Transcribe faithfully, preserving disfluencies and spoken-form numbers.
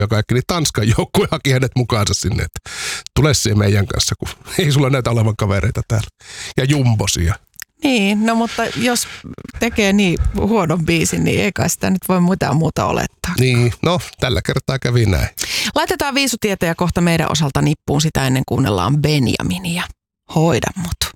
ja kaikki, niin Tanskan joukkue haki hänet mukaansa sinne, että tule siihen meidän kanssa, kun ei sulla näitä olevan kavereita täällä. Ja jumbosia. Niin, no mutta jos tekee niin huonon biisin, niin ei kai sitä nyt voi mitään muuta olettaa. Niin, no tällä kertaa kävi näin. Laitetaan viisutietoja kohta meidän osalta nippuun, sitä ennen kuunnellaan Benjaminia. Hoida mut.